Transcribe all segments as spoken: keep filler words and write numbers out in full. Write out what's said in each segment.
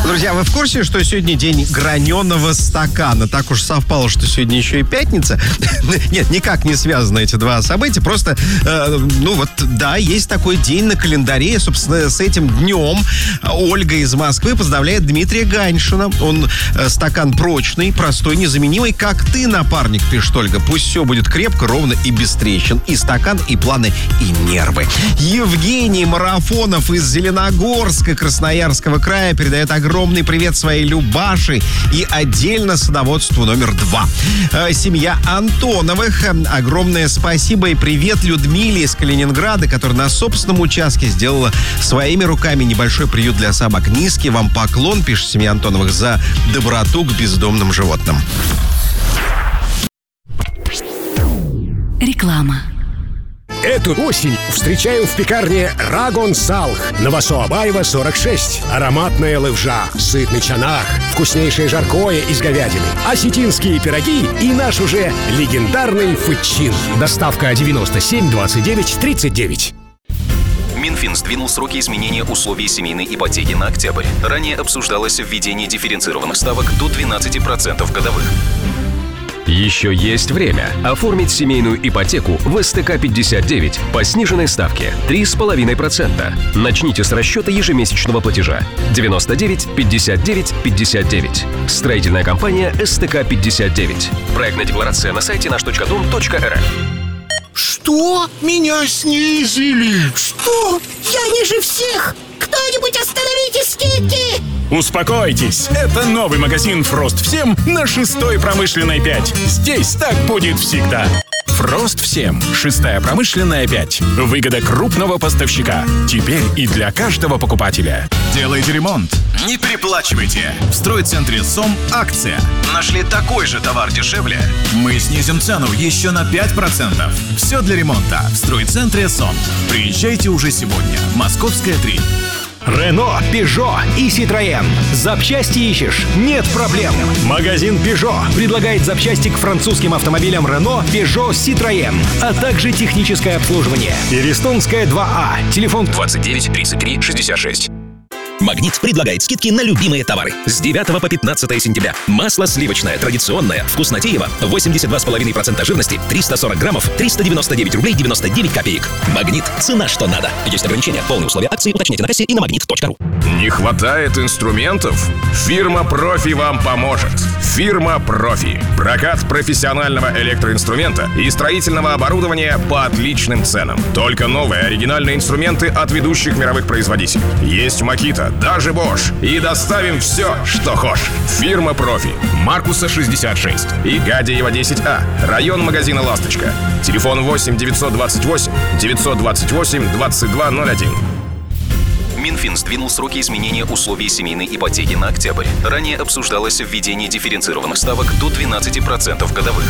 Друзья, вы в курсе, что сегодня день граненого стакана? Так уж совпало, что сегодня еще и пятница. Нет, никак не связаны эти два события. Просто, э, ну вот, да, есть такой день на календаре. Собственно, с этим днем Ольга из Москвы поздравляет Дмитрия Ганьшина. Он э, стакан прочный, простой, незаменимый. Как ты, напарник, пишет Ольга. Пусть все будет крепко, ровно и без трещин. И стакан, и планы, и нервы. Евгений Марафонов из Зеленогорска, Красноярского края, передает огромный привет своей Любаше и отдельно садоводству номер два. Э, семья Антоновых. Огромное спасибо и привет Людмиле из Калининграда, которая на собственном участке сделала своими руками небольшой приют для собак. Низкий вам поклон, пишет семья Антоновых, за доброту к бездомным животным. Реклама. Эту осень встречаем в пекарне Рагон Салх. Новосообаева, сорок шесть. Ароматная лывжа, сытный чанах, вкуснейшее жаркое из говядины, осетинские пироги и наш уже легендарный фычин. Доставка девяносто семь двадцать девять тридцать девять. Минфин сдвинул сроки изменения условий семейной ипотеки на октябрь. Ранее обсуждалось введение дифференцированных ставок до двенадцати процентов годовых. Еще есть время оформить семейную ипотеку в эс тэ ка пятьдесят девять по сниженной ставке три с половиной процента. Начните с расчета ежемесячного платежа девяносто девять пятьдесят девять пятьдесят девять. Строительная компания эс тэ ка пятьдесят девять. Проектная декларация на сайте наш точка дом точка эр эф. Что? Меня снизили? Что? Я ниже всех! Кто-нибудь остановите скидки! Успокойтесь, это новый магазин «Фрост всем» на шестой промышленной пять. Здесь так будет всегда. «Фрост всем», шестая промышленная пять. Выгода крупного поставщика. Теперь и для каждого покупателя. Делайте ремонт, не переплачивайте. В стройцентре СОМ акция. Нашли такой же товар дешевле? Мы снизим цену еще на пять процентов. Все для ремонта в стройцентре СОМ. Приезжайте уже сегодня. Московская, три. Рено, Пежо и Ситроен. Запчасти ищешь? Нет проблем. Магазин Пежо предлагает запчасти к французским автомобилям Рено, Пежо, Ситроен, а также техническое обслуживание. Перестонская, два А. Телефон двадцать девять тридцать три шестьдесят шесть. Магнит предлагает скидки на любимые товары. С девятого по пятнадцатое сентября. Масло сливочное, традиционное, вкуснотеево, восемьдесят два и пять процента процента жирности, триста сорок граммов, триста девяносто девять рублей девяносто девять копеек. Магнит. Цена, что надо. Есть ограничения. Полные условия акции уточните на кассе и на магнит точка ру. Не хватает инструментов? Фирма «Профи» вам поможет. Фирма «Профи». Прокат профессионального электроинструмента и строительного оборудования по отличным ценам. Только новые оригинальные инструменты от ведущих мировых производителей. Есть Makita, даже Bosch. И доставим все, что хочешь. Фирма «Профи». Маркуса шестьдесят шесть и Гадеева десять А. Район магазина «Ласточка». Телефон восемь девятьсот двадцать восемь девятьсот двадцать восемь двадцать два ноль один. Минфин сдвинул сроки изменения условий семейной ипотеки на октябрь. Ранее обсуждалось введение дифференцированных ставок до двенадцати процентов годовых.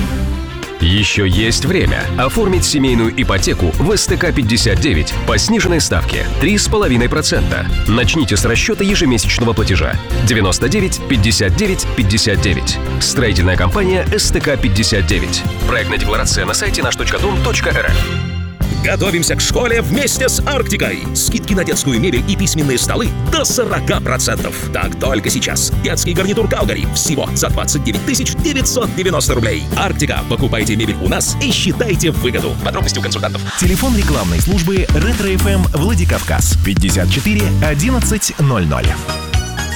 Еще есть время оформить семейную ипотеку в эс тэ ка пятьдесят девять по сниженной ставке три с половиной процента. Начните с расчета ежемесячного платежа девяносто девять пятьдесят девять пятьдесят девять. Строительная компания эс тэ ка пятьдесят девять. Проектная декларация на сайте наш точка дом точка эр эф. Готовимся к школе вместе с Арктикой. Скидки на детскую мебель и письменные столы до сорок процентов. Так только сейчас. Детский гарнитур Калгари всего за двадцать девять тысяч девятьсот девяносто рублей. Арктика. Покупайте мебель у нас и считайте выгоду. Подробности у консультантов. Телефон рекламной службы Ретро эф эм Владикавказ пятьдесят четыре одиннадцать ноль ноль.